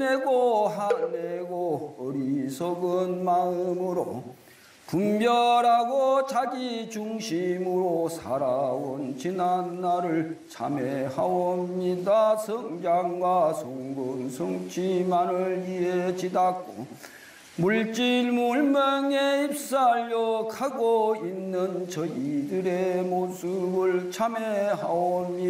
내고 화내고 어리석은 마음으로 분별하고 자기 중심으로 살아온 지난 날을 참회하옵니다. 성장과 성분 성취만을 위해 지닦고 물질 물명에 입살려 가고 있는 저희들의 모습을 참회하옵니다.